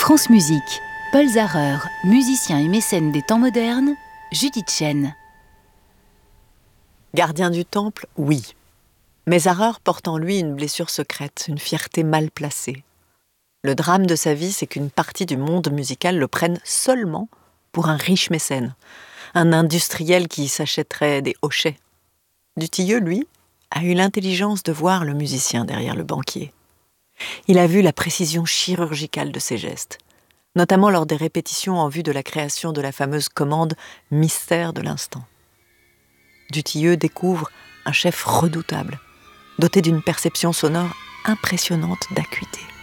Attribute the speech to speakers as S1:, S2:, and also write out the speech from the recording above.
S1: France Musique, Paul Zarer, musicien et mécène des temps modernes, Judith Chen.
S2: Gardien du temple, oui. Mais Zarer porte en lui une blessure secrète, une fierté mal placée. Le drame de sa vie, c'est qu'une partie du monde musical le prenne seulement pour un riche mécène, un industriel qui s'achèterait des hochets. Dutilleux, lui, a eu l'intelligence de voir le musicien derrière le banquier. Il a vu la précision chirurgicale de ses gestes, notamment lors des répétitions en vue de la création de la fameuse commande « Mystère de l'instant ». Dutilleux découvre un chef redoutable, doté d'une perception sonore impressionnante d'acuité.